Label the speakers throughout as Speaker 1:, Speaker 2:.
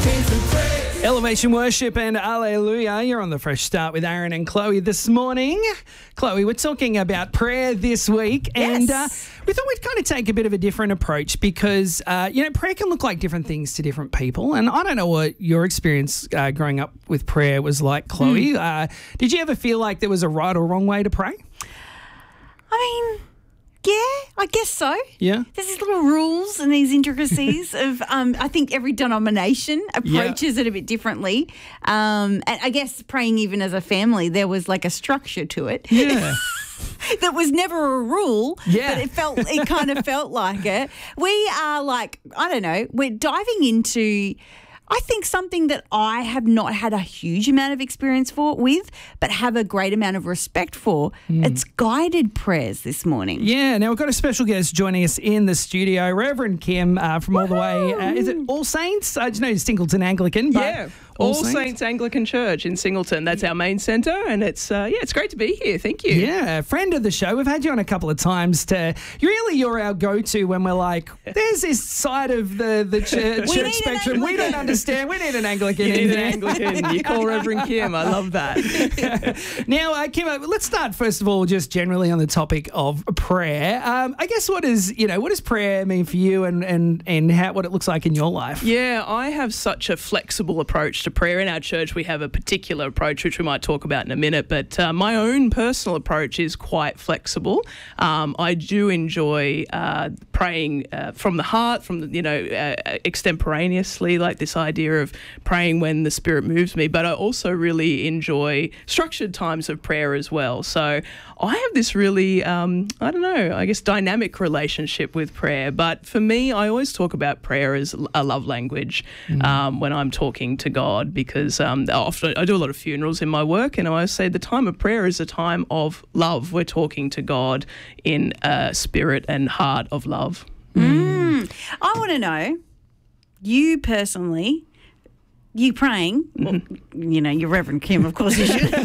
Speaker 1: Elevation Worship and Alleluia. You're on the Fresh Start with Aaron and Chloe this morning. Chloe, we're talking about prayer this week. And we thought we'd kind of take a bit of a different approach because, prayer can look like different things to different people. And I don't know what your experience growing up with prayer was like, Chloe. Did you ever feel like there was a right or wrong way to pray?
Speaker 2: Yeah, I guess so.
Speaker 1: Yeah.
Speaker 2: There's these little rules and these intricacies of, I think every denomination approaches it a bit differently. And I guess praying even as a family, there was like a structure to it.
Speaker 1: Yeah.
Speaker 2: That was never a rule,
Speaker 1: Yeah.
Speaker 2: but it kind of felt like it. We are we're diving into, I think, something that I have not had a huge amount of experience with, but have a great amount of respect for. It's guided prayers this morning.
Speaker 1: Yeah, now we've got a special guest joining us in the studio, Reverend Kim from all the way, is it All Saints? I just know Singleton Anglican. But
Speaker 3: yeah, All Saints Anglican Church in Singleton. That's our main centre, and it's great to be here. Thank you.
Speaker 1: Yeah, friend of the show. We've had you on a couple of times. You're our go-to when we're like, there's this side of the church spectrum we don't understand. We need an Anglican.
Speaker 3: You need an Anglican. You call Reverend Kim. I love that.
Speaker 1: Now, Kim, let's start first of all just generally on the topic of prayer. I guess what does prayer mean for you and what it looks like in your life?
Speaker 3: Yeah, I have such a flexible approach to prayer. In our church, we have a particular approach, which we might talk about in a minute, but my own personal approach is quite flexible. I do enjoy praying from the heart, extemporaneously, like this idea of praying when the Spirit moves me, but I also really enjoy structured times of prayer as well. So I have this really, dynamic relationship with prayer. But for me, I always talk about prayer as a love language when I'm talking to God, because often I do a lot of funerals in my work, and I always say the time of prayer is a time of love. We're talking to God in a spirit and heart of love.
Speaker 2: I want to know, you personally, you praying, you're Reverend Kim, of course you should.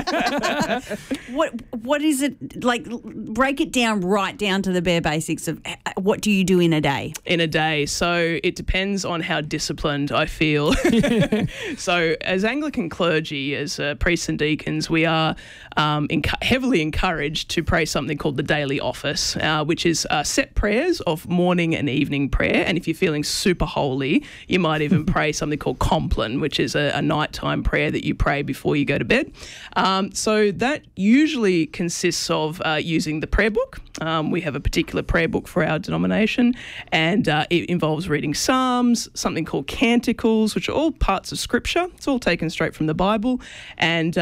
Speaker 2: What is it like? Break it down right down to the bare basics of what do you do in a day?
Speaker 3: In a day, so it depends on how disciplined I feel. So as Anglican clergy, as priests and deacons, we are heavily encouraged to pray something called the daily office, which is set prayers of morning and evening prayer. And if you're feeling super holy, you might even pray something called Compline, which is a nighttime prayer that you pray before you go to bed. So that usually consists of using the prayer book. We have a particular prayer book for our denomination, and it involves reading Psalms, something called Canticles, which are all parts of Scripture. It's all taken straight from the Bible, and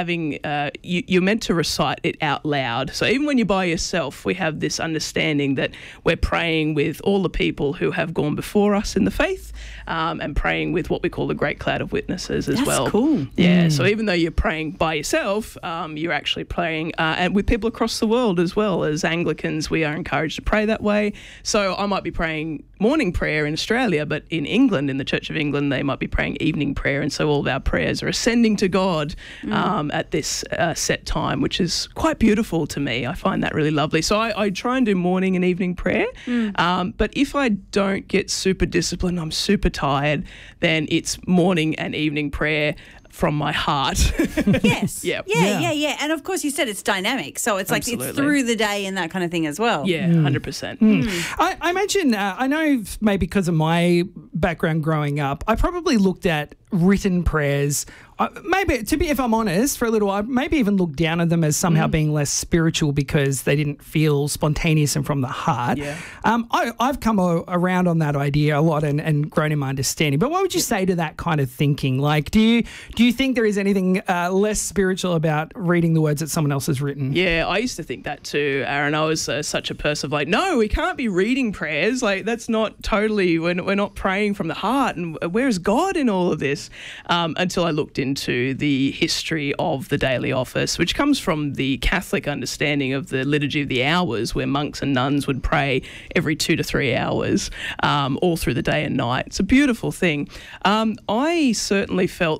Speaker 3: you're meant to recite it out loud. So even when you're by yourself, we have this understanding that we're praying with all the people who have gone before us in the faith, and praying with what we call the great cloud of witnesses as well.
Speaker 2: That's cool.
Speaker 3: Yeah, so even though you're praying by yourself, you're actually praying and with people across the world as well. As Anglicans, we are encouraged to pray that way. So I might be praying morning prayer in Australia, but in England, in the Church of England, they might be praying evening prayer, and so all of our prayers are ascending to God at this set time, which is quite beautiful to me. I find that really lovely. So I try and do morning and evening prayer, but if I don't get super disciplined, I'm super tired, then it's morning and evening prayer from my heart.
Speaker 2: Yes.
Speaker 3: Yeah.
Speaker 2: Yeah. And of course you said it's dynamic, so it's like it's through the day and that kind of thing as well.
Speaker 3: Yeah, 100%.
Speaker 1: I imagine, I know maybe because of my background growing up, I probably looked at written prayers, maybe, if I'm honest, for a little while, maybe even looked down at them as somehow being less spiritual because they didn't feel spontaneous and from the heart.
Speaker 3: Yeah.
Speaker 1: I've come around on that idea a lot and grown in my understanding. But what would you say to that kind of thinking? Like, do you think there is anything less spiritual about reading the words that someone else has written?
Speaker 3: Yeah, I used to think that too, Aaron. I was such a person of like, no, we can't be reading prayers. Like, that's not totally, we're not praying from the heart. And where is God in all of this? Until I looked into the history of the daily office, which comes from the Catholic understanding of the Liturgy of the Hours, where monks and nuns would pray every 2 to 3 hours, all through the day and night. It's a beautiful thing. I certainly felt that way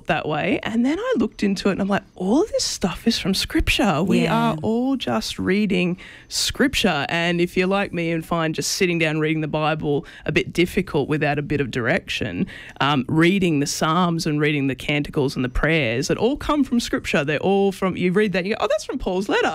Speaker 3: pray. And then I looked into it and I'm like, all of this stuff is from Scripture. We are all just reading Scripture. And if you're like me and find just sitting down reading the Bible a bit difficult without a bit of direction, reading the Psalms and reading the canticles and the prayers, that all come from Scripture. They're all from, you read that and you go, oh, that's from Paul's letter.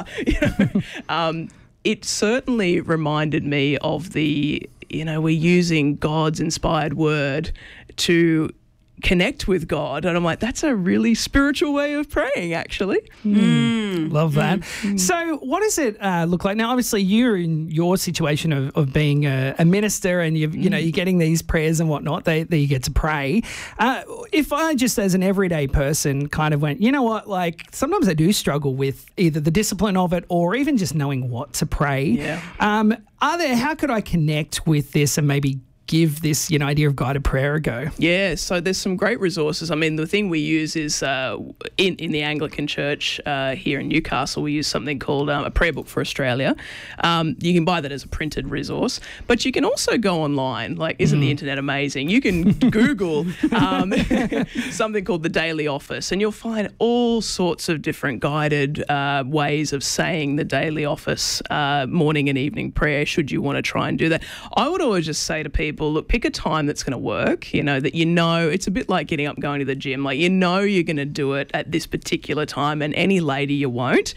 Speaker 3: It certainly reminded me of the, we're using God's inspired word to connect with God. And I'm like, that's a really spiritual way of praying, actually.
Speaker 1: Love that. So what does it look like? Now, obviously, you're in your situation of being a minister and you're getting these prayers and whatnot that you get to pray. If I just as an everyday person kind of went, you know what, like sometimes I do struggle with either the discipline of it or even just knowing what to pray.
Speaker 3: Yeah.
Speaker 1: How could I connect with this and maybe give this idea of guided prayer a go?
Speaker 3: Yeah, so there's some great resources. I mean, the thing we use is in the Anglican Church here in Newcastle, we use something called a prayer book for Australia. You can buy that as a printed resource, but you can also go online. Like, isn't the internet amazing? You can Google something called the Daily Office, and you'll find all sorts of different guided ways of saying the Daily Office, morning and evening prayer, should you want to try and do that. I would always just say to people, look, pick a time that's going to work, that it's a bit like getting up and going to the gym. Like, you're going to do it at this particular time, and any later you won't.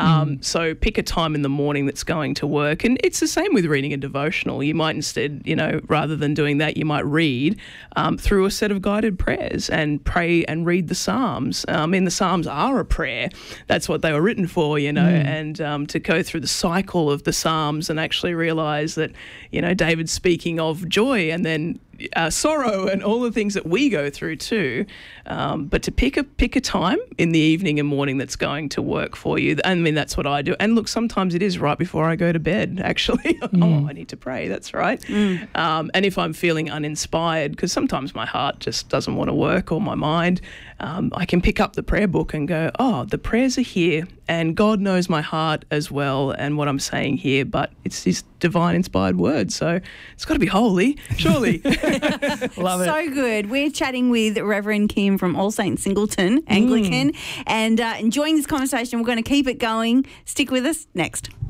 Speaker 3: So pick a time in the morning that's going to work. And it's the same with reading a devotional. You might instead, rather than doing that, you might read through a set of guided prayers and pray and read the Psalms. The Psalms are a prayer. That's what they were written for, and to go through the cycle of the Psalms and actually realise that, David's speaking of joy and then sorrow and all the things that we go through too. But to pick a time in the evening and morning that's going to work for you. I mean, that's what I do. And look, sometimes it is right before I go to bed, actually. Oh, I need to pray. That's right. And if I'm feeling uninspired, because sometimes my heart just doesn't want to work or my mind, I can pick up the prayer book and go, oh, the prayers are here and God knows my heart as well and what I'm saying here, but it's His divine inspired word. So it's got to be holy, surely.
Speaker 1: Love it.
Speaker 2: So good. We're chatting with Reverend Kim from All Saints Singleton, Anglican, and enjoying this conversation. We're going to keep it going. Stick with us next.